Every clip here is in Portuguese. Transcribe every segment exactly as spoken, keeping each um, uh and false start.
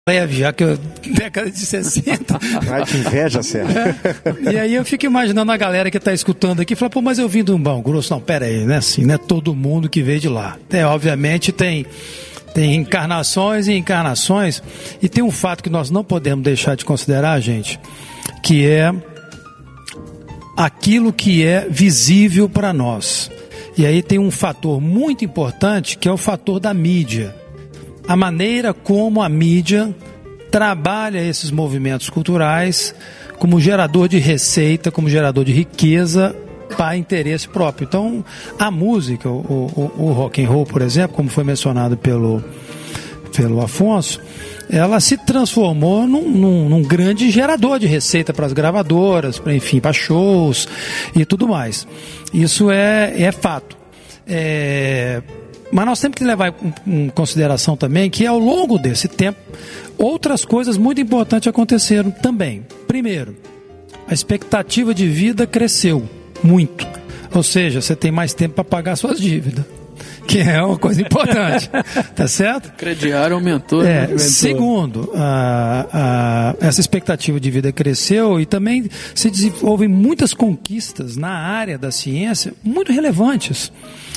leve, já que eu, década de sessenta. Ai, que inveja, Sérgio. É. E aí eu fico imaginando a galera que está escutando aqui, fala, pô, mas eu vim do Mato Grosso. Não, pera aí, né? Assim, não é todo mundo que veio de lá. É, obviamente tem, tem encarnações e encarnações, e tem um fato que nós não podemos deixar de considerar, gente, que é aquilo que é visível para nós. E aí tem um fator muito importante, que é o fator da mídia. A maneira como a mídia trabalha esses movimentos culturais como gerador de receita, como gerador de riqueza para interesse próprio. Então, a música, o, o, o rock and roll, por exemplo, como foi mencionado pelo, pelo Afonso, ela se transformou num, num, num grande gerador de receita para as gravadoras, para, enfim, para shows e tudo mais. Isso é, é fato. É... Mas nós temos que levar em consideração também que ao longo desse tempo, outras coisas muito importantes aconteceram também. Primeiro, a expectativa de vida cresceu muito. Ou seja, você tem mais tempo para pagar suas dívidas, que é uma coisa importante, tá certo? O crediário aumentou. É, né? aumentou. Segundo, a, a, essa expectativa de vida cresceu e também se desenvolvem muitas conquistas na área da ciência muito relevantes.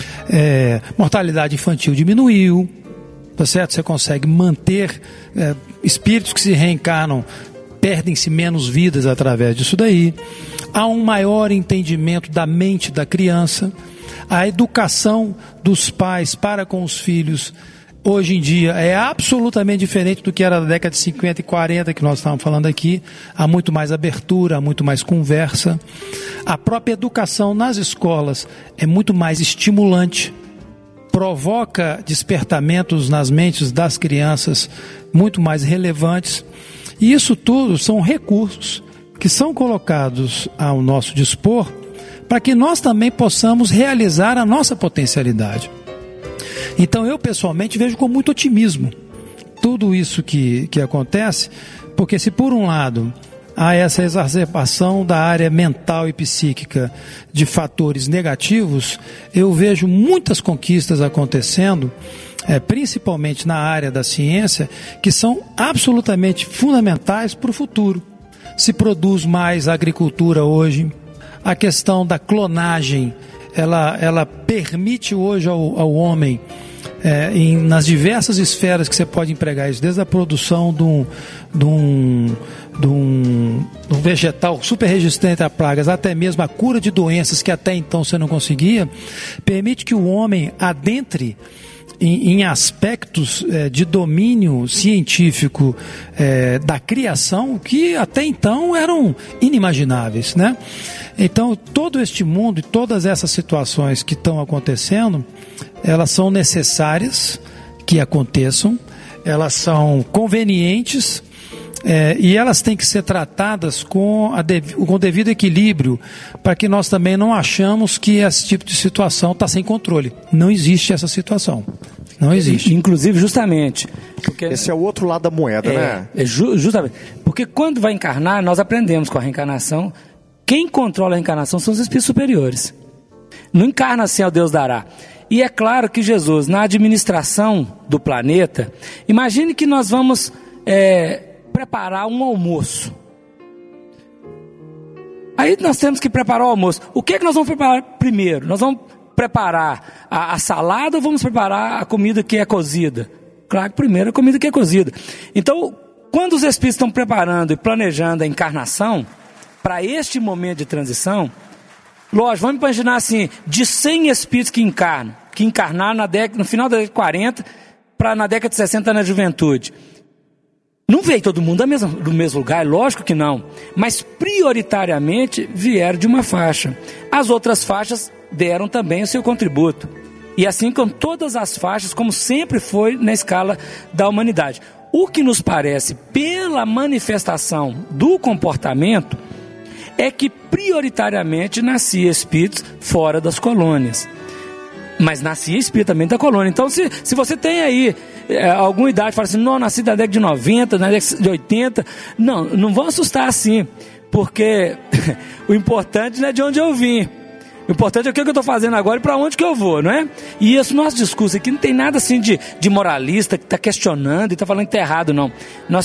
É, mortalidade infantil diminuiu, tá certo? Você consegue manter é, espíritos que se reencarnam, perdem-se menos vidas através disso daí. Há um maior entendimento da mente da criança. A educação dos pais para com os filhos hoje em dia é absolutamente diferente do que era da década de cinquenta e quarenta, que nós estávamos falando aqui. Há muito mais abertura, há muito mais conversa. A própria educação nas escolas é muito mais estimulante, provoca despertamentos nas mentes das crianças muito mais relevantes. E isso tudo são recursos que são colocados ao nosso dispor para que nós também possamos realizar a nossa potencialidade. Então eu pessoalmente vejo com muito otimismo tudo isso que, que acontece, porque se por um lado há essa exacerbação da área mental e psíquica de fatores negativos, eu vejo muitas conquistas acontecendo, é, principalmente na área da ciência, que são absolutamente fundamentais para o futuro. Se produz mais agricultura hoje, a questão da clonagem, ela, ela permite hoje ao, ao homem, é, em, nas diversas esferas que você pode empregar isso, desde a produção de um, de um, de um, de um vegetal super resistente a pragas, até mesmo a cura de doenças que até então você não conseguia, permite que o homem adentre em, em aspectos é, de domínio científico é, da criação que até então eram inimagináveis, né? Então, todo este mundo e todas essas situações que estão acontecendo, elas são necessárias que aconteçam, elas são convenientes é, e elas têm que ser tratadas com, a dev, com o devido equilíbrio, para que nós também não achamos que esse tipo de situação está sem controle. Não existe essa situação. Não existe. Inclusive, justamente... Porque, esse é o outro lado da moeda, é, né? É ju, justamente. Porque quando vai encarnar, nós aprendemos com a reencarnação. Quem controla a reencarnação são os espíritos superiores. Não encarna assim ao Deus dará. E é claro que Jesus, na administração do planeta, imagine que nós vamos é, preparar um almoço. Aí nós temos que preparar o almoço. O que é que nós vamos preparar primeiro? Nós vamos preparar a, a salada ou vamos preparar a comida que é cozida? Claro que primeiro a comida que é cozida. Então, quando os espíritos estão preparando e planejando a encarnação, para este momento de transição, lógico, vamos imaginar assim, de cem espíritos que encarnam, que encarnaram na década, no final da década de quarenta, para na década de sessenta na juventude. Não veio todo mundo do mesmo, do mesmo lugar, lógico que não, mas prioritariamente vieram de uma faixa. As outras faixas deram também o seu contributo. E assim com todas as faixas, como sempre foi na escala da humanidade. O que nos parece, pela manifestação do comportamento, é que prioritariamente nascia espíritos fora das colônias. Mas nascia espírito também da colônia. Então, se, se você tem aí é, alguma idade, fala assim, não, nasci da década de noventa, na década de oitenta, não, não vão assustar assim, porque o importante não é de onde eu vim, O importante é o que eu estou fazendo agora e para onde que eu vou, não é? E esse nosso discurso aqui não tem nada assim de, de moralista que está questionando e está falando que está errado, não. Nós